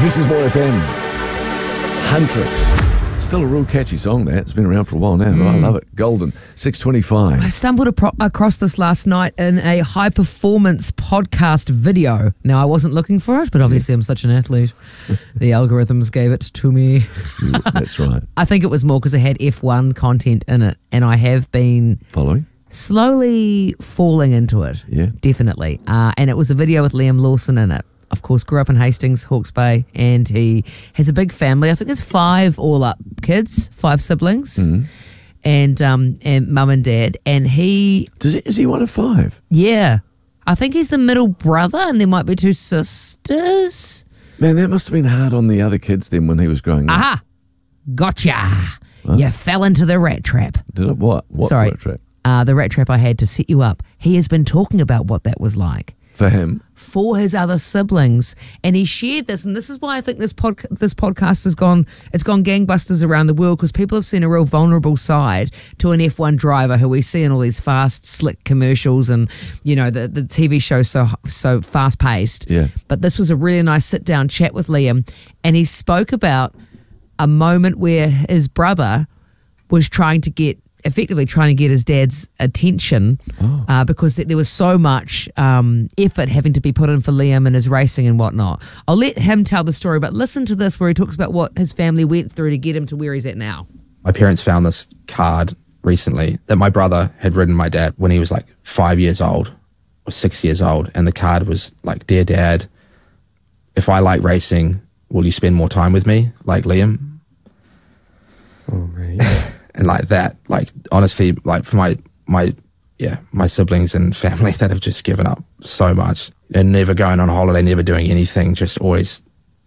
This is More FM. Huntrix. Still a real catchy song, that. It's been around for a while now, but I love it. Golden, 6:25. I stumbled across this last night in a high-performance podcast video. Now, I wasn't looking for it, but obviously I'm such an athlete. The algorithms gave it to me. That's right. I think it was more because it had F1 content in it, and I have been Following? slowly falling into it. Yeah. Definitely. And it was a video with Liam Lawson in it. Of course, grew up in Hastings, Hawke's Bay, and he has a big family. I think there's 5 all up kids, 5 siblings, and mum and dad. And Is he one of 5? yeah, I think he's the middle brother, and there might be 2 sisters. Man, that must have been hard on the other kids then when he was growing up. Aha, gotcha. You fell into the rat trap. Did it? What? What Sorry. rat trap? The rat trap I had to set you up. He has been talking about what that was like For him? for his other siblings, and he shared this, and this is why I think this podcast has gone gangbusters around the world, because people have seen a real vulnerable side to an F1 driver who we see in all these fast, slick commercials, and you know the TV show so fast paced. Yeah. But this was a really nice sit down chat with Liam, and he spoke about a moment where his brother was effectively trying to get his dad's attention because there was so much effort having to be put in for Liam and his racing and whatnot. I'll let him tell the story, but listen to this where he talks about what his family went through to get him to where he's at now. My parents found this card recently that my brother had written my dad when he was like 5 years old or 6 years old. And the card was like, "Dear Dad, if I like racing, will you spend more time with me, like Liam?" Oh, man. And like that, like honestly, like for my siblings and family that have just given up so much and never going on holiday, never doing anything, just always,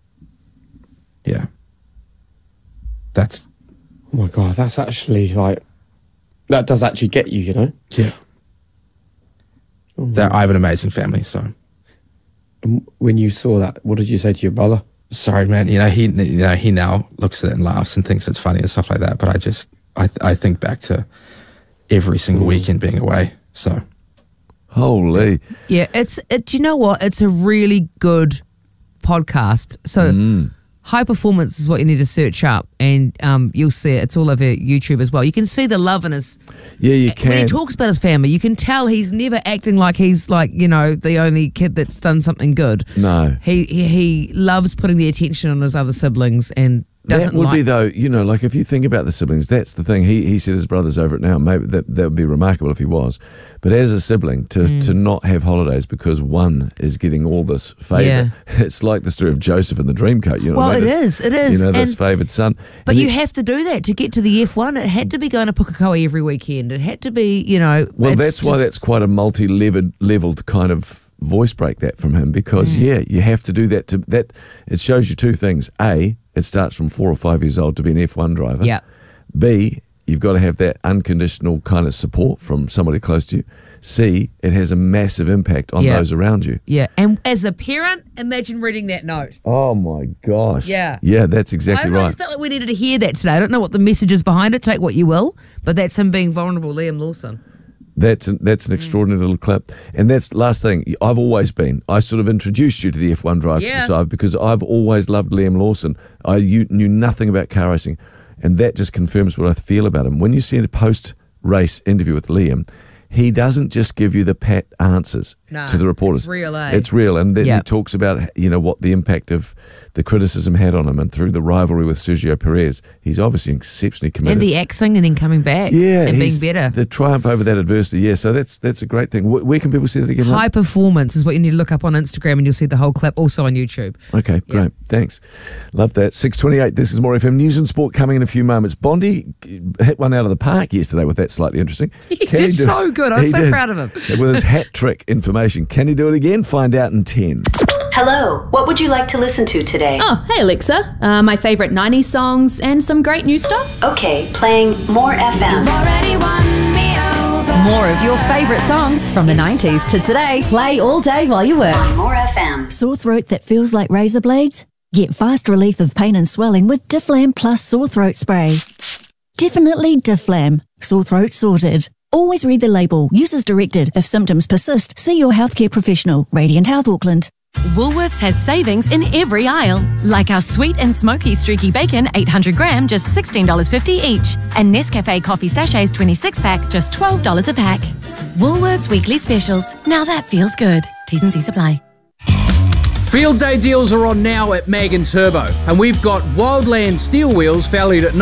that's, Oh, my God. That's actually like, that does actually get you, you know? yeah. I have an amazing family, so. And when you saw that, what did you say to your brother? Sorry, man. He now looks at it and laughs and thinks it's funny and stuff like that. But I think back to every single weekend being away. So, Holy. Yeah, do you know what? It's a really good podcast. So High Performance is what you need to search up, and you'll see it. It's all over YouTube as well. You can see the love in his... Yeah, you can. When he talks about his family, you can tell he's never acting like he's like, you know, the only kid that's done something good. No. He loves putting the attention on his other siblings and doesn't That would be, though, you know, like if you think about the siblings, that's the thing. He said his brother's over it now. Maybe that would be remarkable if he was. But as a sibling, to not have holidays because one is getting all this favour, it's like the story of Joseph and the Dreamcoat. You know, Well, it is. You know, this favoured son. But And you have to do that to get to the F1. It had to be going to Pukekohe every weekend. It had to be, you know... Well, it's that's why just- that's quite a multi-leveled kind of voice break, that from him, because you have to do that. It shows you 2 things. A, it starts from 4 or 5 years old to be an F1 driver. Yeah. B, you've got to have that unconditional kind of support from somebody close to you. C, it has a massive impact on those around you. Yeah, and as a parent, imagine reading that note. Oh my gosh. Yeah. Yeah, that's exactly I right. just felt like we needed to hear that today. I don't know what the message is behind it. Take what you will, but that's him being vulnerable, Liam Lawson. That's an extraordinary little clip. And that's last thing. I sort of introduced you to the F1 drive side because I've always loved Liam Lawson. You knew nothing about car racing, and that just confirms what I feel about him. When you see a post-race interview with Liam, he doesn't just give you the pat answers to the reporters. It's real, eh? It's real. And then he talks about, you know, what the impact of the criticism had on him, and through the rivalry with Sergio Perez, he's obviously exceptionally committed. And the axing and then coming back and being better. The triumph over that adversity, so that's a great thing. Where can people see that again? High Performance is what you need to look up on Instagram, and you'll see the whole clip also on YouTube. Okay, great. Thanks. Love that. 6:28, this is More FM. News and sport coming in a few moments. Bondi hit one out of the park yesterday with that slightly interesting. He did so good. I was so proud of him. With his hat trick information. Can he do it again? Find out in 10. Hello, what would you like to listen to today? Oh, hey Alexa. My favourite 90s songs and some great new stuff. Okay, playing More FM. More of your favourite songs from the 90s to today. Play all day while you work. On More FM. Sore throat that feels like razor blades? Get fast relief of pain and swelling with Difflam Plus Sore Throat Spray. Definitely Difflam. Sore throat sorted. Always read the label. Use as directed. If symptoms persist, see your healthcare professional. Radiant Health Auckland. Woolworths has savings in every aisle, like our sweet and smoky streaky bacon, 800 gram, just $16.50 each, and Nescafe coffee sachets 26-pack, just $12 a pack. Woolworths weekly specials. Now that feels good. T's and C's apply. Field day deals are on now at Mag and Turbo, and we've got Wildland steel wheels valued at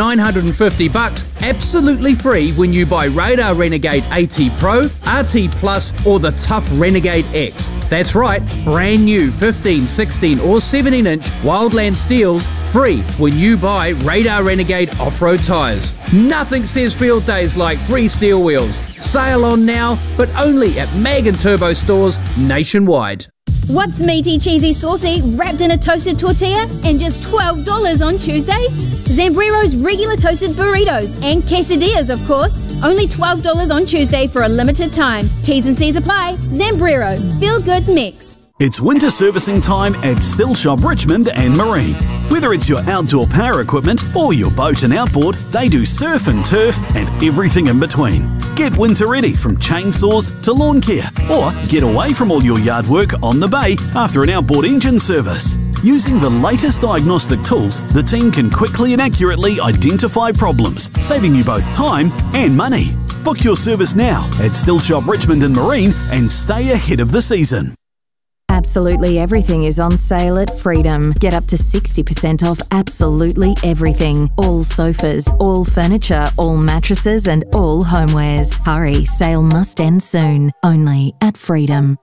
$950, absolutely free when you buy Radar Renegade AT Pro, RT Plus, or the Tough Renegade X. That's right, brand new 15, 16, or 17-inch Wildland steels free when you buy Radar Renegade off-road tyres. Nothing says field days like free steel wheels. Sale on now, but only at Mag and Turbo stores nationwide. What's meaty, cheesy, saucy, wrapped in a toasted tortilla and just $12 on Tuesdays? Zambrero's regular toasted burritos and quesadillas, of course. Only $12 on Tuesday for a limited time. T's and C's apply. Zambrero. Feel good mix. It's winter servicing time at Still Shop Richmond and Marine. Whether it's your outdoor power equipment or your boat and outboard, they do surf and turf and everything in between. Get winter ready from chainsaws to lawn care, or get away from all your yard work on the bay after an outboard engine service. Using the latest diagnostic tools, the team can quickly and accurately identify problems, saving you both time and money. Book your service now at Still Shop Richmond and Marine and stay ahead of the season. Absolutely everything is on sale at Freedom. Get up to 60% off absolutely everything. All sofas, all furniture, all mattresses and all homewares. Hurry, sale must end soon. Only at Freedom.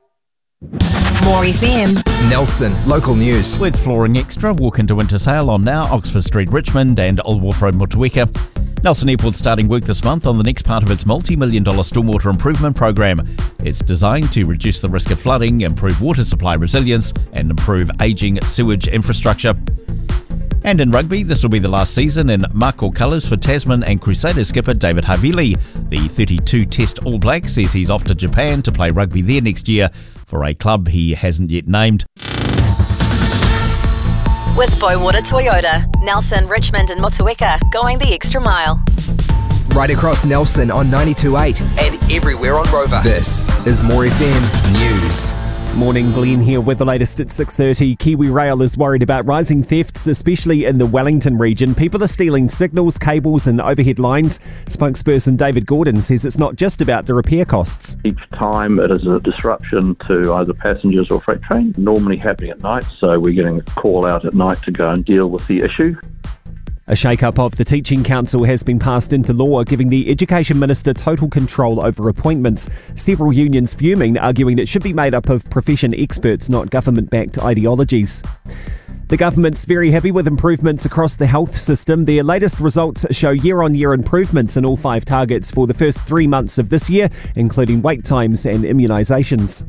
More FM. Nelson, local news. With Flooring Extra, walk into winter sale on now, Oxford Street, Richmond and Old Wharf Road, Motueka. Nelson Airport starting work this month on the next part of its multi-million-dollar stormwater improvement program. It's designed to reduce the risk of flooding, improve water supply resilience and improve ageing sewage infrastructure. And in rugby, this will be the last season in Mako colours for Tasman and Crusaders skipper David Havili. The 32-test All Black says he's off to Japan to play rugby there next year for a club he hasn't yet named. With Boywater Toyota, Nelson, Richmond and Motueka, going the extra mile. Right across Nelson on 92.8 and everywhere on Rover. This is More FM News. Morning, Glenn here with the latest at 6:30. Kiwi Rail is worried about rising thefts, especially in the Wellington region. People are stealing signals, cables and overhead lines. Spokesperson David Gordon says it's not just about the repair costs. Each time it is a disruption to either passengers or freight train, normally happening at night, so we're getting a call out at night to go and deal with the issue. A shake-up of the Teaching Council has been passed into law, giving the Education Minister total control over appointments. Several unions fuming, arguing it should be made up of profession experts, not government-backed ideologies. The government's very happy with improvements across the health system. Their latest results show year-on-year improvements in all 5 targets for the first 3 months of this year, including wait times and immunisations.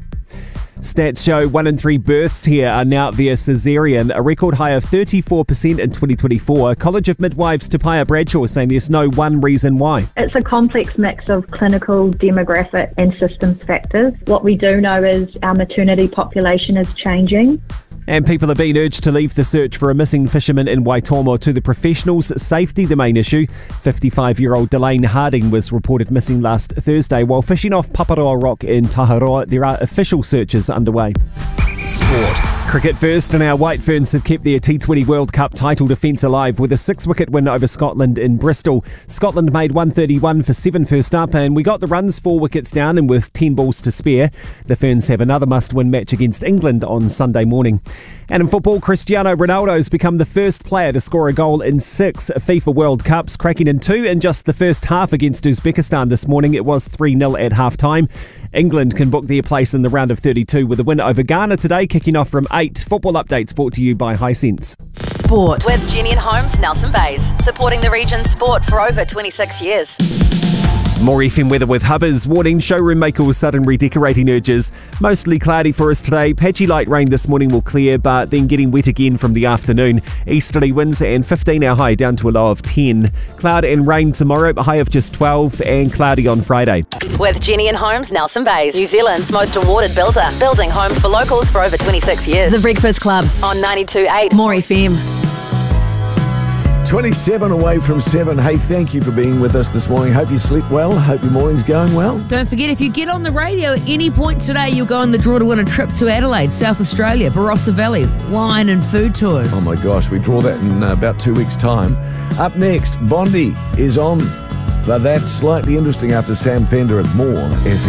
Stats show 1 in 3 births here are now via caesarean, a record high of 34% in 2024. College of Midwives Tapaya Bradshaw saying there's no one reason why. It's a complex mix of clinical, demographic and systems factors. What we do know is our maternity population is changing. And people are being urged to leave the search for a missing fisherman in Waitomo to the professionals. Safety the main issue. 55-year-old Delane Harding was reported missing last Thursday while fishing off Paparoa Rock in Taharoa. There are official searches underway. Sport. Cricket first, and our White Ferns have kept their T20 World Cup title defence alive with a 6-wicket win over Scotland in Bristol. Scotland made 131 for 7 first up, and we got the runs 4 wickets down and with 10 balls to spare. The Ferns have another must-win match against England on Sunday morning. And in football, Cristiano Ronaldo has become the first player to score a goal in 6 FIFA World Cups, cracking in 2 in just the first half against Uzbekistan this morning. It was 3-0 at half-time. England can book their place in the round of 32 with a win over Ghana today, kicking off from 8. Football updates brought to you by Hisense. Sport with Jenny and Holmes, Nelson Bays, supporting the region's sport for over 26 years. More FM weather with Hubbers warning showroom makers sudden redecorating urges. Mostly cloudy for us today. Patchy light rain this morning will clear, but then getting wet again from the afternoon. Easterly winds and 15 our high down to a low of 10. Cloud and rain tomorrow, a high of just 12, and cloudy on Friday. With Jenny and Holmes, Nelson Bays, New Zealand's most awarded builder, building homes for locals for over 26 years. The Breakfast Club on 92.8 More FM. 27 away from 7. Hey, thank you for being with us this morning. Hope you sleep well. Hope your morning's going well. Don't forget, if you get on the radio at any point today, you'll go in the draw to win a trip to Adelaide, South Australia, Barossa Valley, wine and food tours. Oh my gosh, we draw that in about 2 weeks' time. Up next, Bondi is on for That's Slightly Interesting after Sam Fender and more.